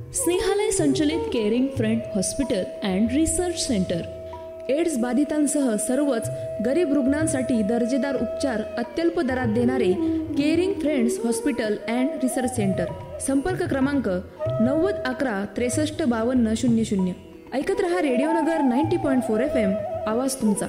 स्नेहालय संचलित caring friend hospital and research centre. AIDS बाधितांसह सर्वच गरीब रुग्णांसाठी दर्जेदार उपचार अत्यल्प दरात देणारे caring friends hospital and research centre. संपर्क क्रमांक 9011 635200. ऐकत रहा रेडिओ नगर 90.4 FM. आवाज तुमचा.